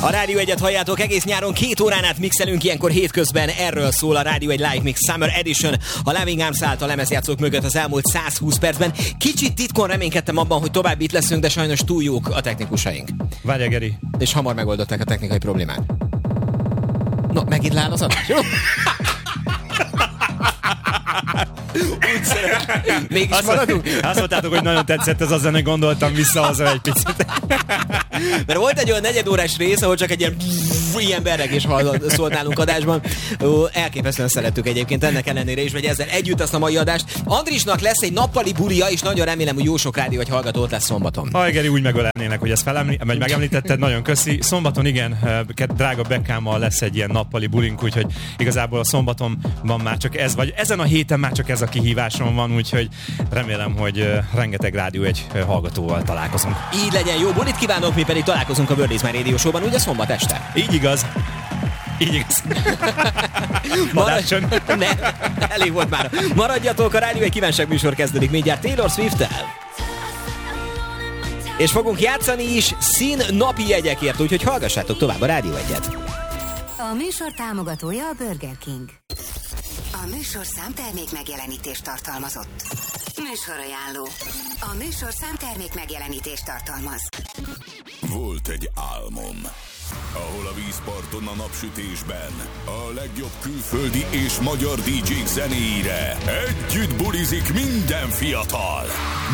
A Rádió Egyet halljátok, egész nyáron 2 órán át mixelünk, ilyenkor hétközben erről szól a Rádió Egy Live Mix Summer Edition. A Loving Arms által lemezjátszók mögött az elmúlt 120 percben. Kicsit titkon reménykedtem abban, hogy tovább itt leszünk, de sajnos túl jók a technikusaink. Várja, Geri. És hamar megoldották a technikai problémát. No, megint leáll az adás, jó? Úgy szeretem. Mégis maradunk? Azt mondtátok, hogy nagyon tetszett ez a zene, gondoltam vissza haza egy picit. Mert volt egy olyan negyedórás rész, ahol csak egy ilyen berregés szólt nálunk adásban. Elképesztően szerettük egyébként ennek ellenére is, vagy ezzel együtt azt a mai adást. Andrisnak lesz egy nappali bulia, és nagyon remélem, hogy jó sok rádió vagy hallgató ott lesz szombaton. Geri, úgy megölelnének, hogy ezt megemlítetted, nagyon köszi. Szombaton igen, drága Bekámmal lesz egy ilyen nappali bulink, úgyhogy igazából a szombaton van már csak ez, vagy ezen a héten már csak ez a kihívásom van, úgyhogy remélem, hogy rengeteg rádió egy hallgatóval találkozunk. Így legyen, jó bulit kívánok, mi pedig találkozunk a World is My Radio Show-ban, ugye szombat este. Így igaz. Így igaz. Elég volt már. Maradjatok, a Rádió Egy kívánság műsor kezdődik mindjárt Taylor Swift-tel. És fogunk játszani is szín napi jegyekért, úgyhogy hallgassátok tovább a Rádió Egyet. A műsor támogatója a Burger King. A műsorszám termék megjelenítést tartalmazott. Műsorajánló. A műsorszám termék megjelenítést tartalmaz. Volt egy álmom, ahol a vízparton a napsütésben a legjobb külföldi és magyar DJ-k zenéire együtt bulizik minden fiatal.